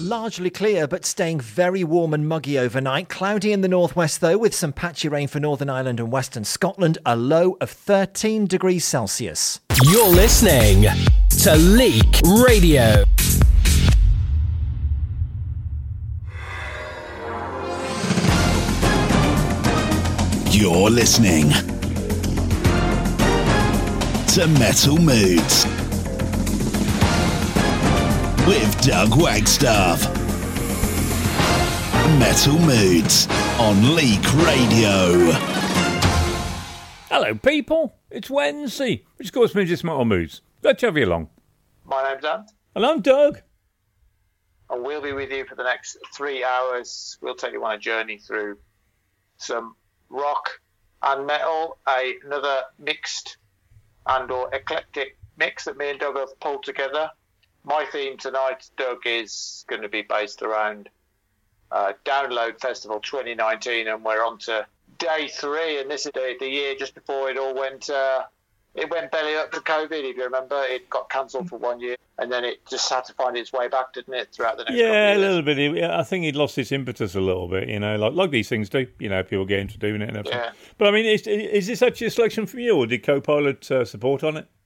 Largely clear, but staying very warm and muggy overnight. Cloudy in the northwest, though, with some patchy rain for Northern Ireland and Western Scotland. A low of 13 degrees Celsius. You're listening to Leak Radio. You're listening to Metal Moods with Doug Wagstaff. Metal Moods on Leak Radio. Hello, people. It's Wednesday, which of course means it's Metal Moods. Glad to have you along. My name's Dan. And I'm Doug. And we'll be with you for the next 3 hours. We'll take you on a journey through some rock and metal, another mixed and or eclectic mix that me and Doug have pulled together. My theme tonight, Doug, is going to be based around Download Festival 2019, and we're on to day 3, and this is the year just before it all went belly up to COVID. If you remember, it got cancelled for 1 year, and then it just had to find its way back, didn't it, throughout the next couple of years? A little bit. I think he'd lost its impetus a little bit, like these things do. People get into doing it and everything. Yeah. But I mean, is this actually a selection from you, or did Co-Pilot support on it?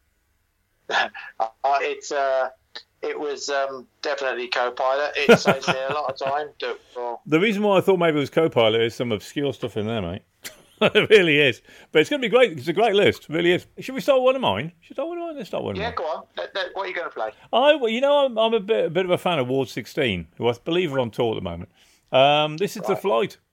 It was definitely Co-Pilot. It saves me a lot of time. The reason why I thought maybe it was Co-Pilot is some obscure stuff in there, mate. It really is. But it's going to be great. It's a great list. It really is. Should we start one of mine? Let's start one of mine. Yeah, go on. What are you going to play? I'm a bit of a fan of Ward 16, who I believe are on tour at the moment. This is The Flight.